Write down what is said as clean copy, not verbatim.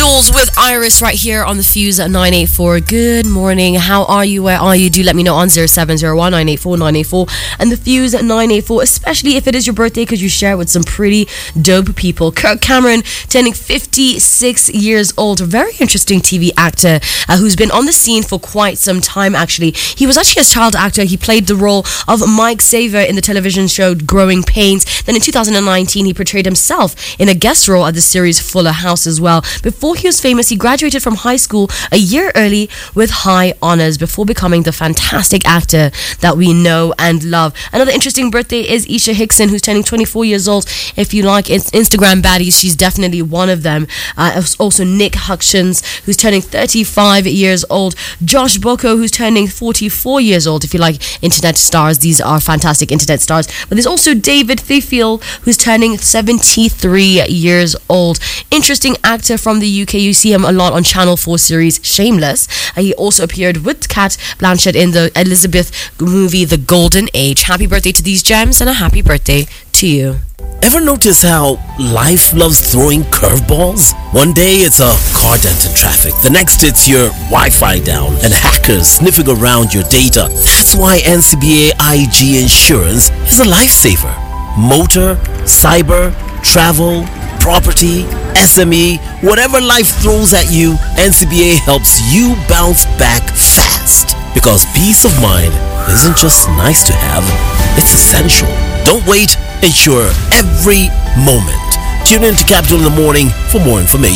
Jules with Iris right here on the Fuse at 984. Good morning. How are you? Where are you? Do let me know on 0701 984 984 and the Fuse at 984, especially if it is your birthday, because you share it with some pretty dope people. Kirk Cameron turning 56 years old. A very interesting TV actor who's been on the scene for quite some time, actually. He was actually a child actor. He played the role of Mike Saver in the television show Growing Pains. Then in 2019, he portrayed himself in a guest role at the series Fuller House as well. Before he was famous, he graduated from high school a year early with high honors before becoming the fantastic actor that we know and love. Another interesting birthday is Isha Hickson, who's turning 24 years old. If you like Instagram baddies, she's definitely one of them. Also Nick Hutchins, who's turning 35 years old. Josh Boko, who's turning 44 years old. If you like internet stars, these are fantastic internet stars. But there's also David Thiffield, who's turning 73 years old. Interesting actor from the UK. You see him a lot on Channel 4 series Shameless. He also appeared with Kat Blanchett in the Elizabeth movie The Golden Age. Happy birthday to these gems, and a happy birthday to you. Ever notice how life loves throwing curveballs? One day it's a car dent in traffic. The next it's your Wi-Fi down and hackers sniffing around your data. That's why NCBA IG Insurance is a lifesaver. Motor, cyber, travel, property, SME, whatever life throws at you, NCBA helps you bounce back fast. Because peace of mind isn't just nice to have, it's essential. Don't wait, insure every moment. Tune in to Capital in the Morning for more information.